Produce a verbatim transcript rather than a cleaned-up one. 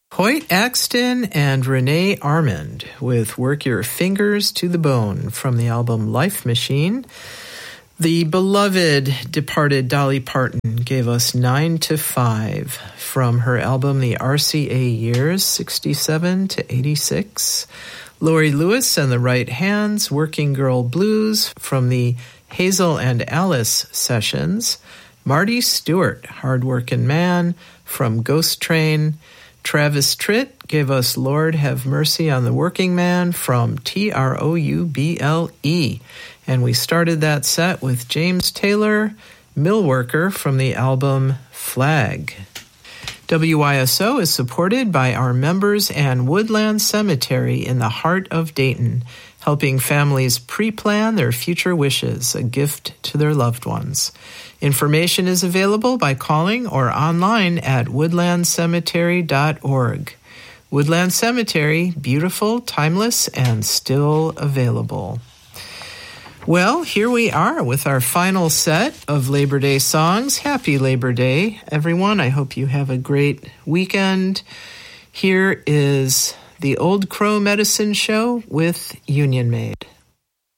Hoyt Axton and Renee Armand with Work Your Fingers to the Bone from the album Life Machine. The beloved departed Dolly Parton gave us nine to five from her album The R C A Years, sixty-seven to eighty-six. Laurie Lewis and the Right Hands, Working Girl Blues from the Hazel and Alice sessions. Marty Stewart, Hard Workin' Man from Ghost Train. Travis Tritt gave us Lord Have Mercy on the Working Man from T R O U B L E. And we started that set with James Taylor, Millworker from the album Flag. W Y S O is supported by our members and Woodland Cemetery in the heart of Dayton, helping families pre-plan their future wishes, a gift to their loved ones. Information is available by calling or online at woodland cemetery dot org. Woodland Cemetery, beautiful, timeless, and still available. Well, here we are with our final set of Labor Day songs. Happy Labor Day, everyone. I hope you have a great weekend. Here is the Old Crow Medicine Show with Union Maid.